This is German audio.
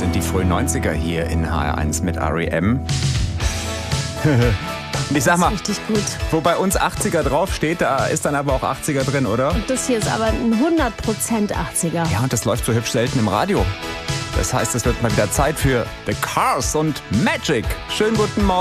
sind die frühen 90er hier in HR1 mit R.E.M. Und ich sag mal, richtig gut. wo bei uns 80er draufsteht, da ist dann aber auch 80er drin, oder? Und das hier ist aber ein 100% 80er. Ja, und das läuft so hübsch selten im Radio. Das heißt, es wird mal wieder Zeit für The Cars und Magic. Schönen guten Morgen.